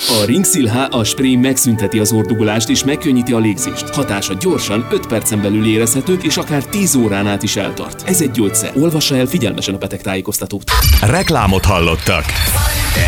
A Ringsil HA spray megszünteti az ordugolást és megkönnyíti a légzést. Hatása gyorsan, 5 percen belül érezhető és akár 10 órán át is eltart. Ez egy gyógyszer. Olvassa el figyelmesen a betegtájékoztatót. Reklámot hallottak.